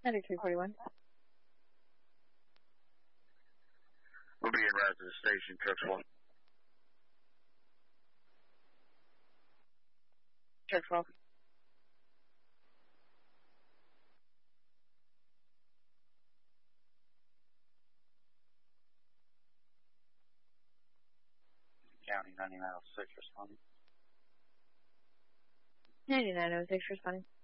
9341. We'll be en route to the station, trucks 1. Truck 12. County 9906 responding. 9906 responding.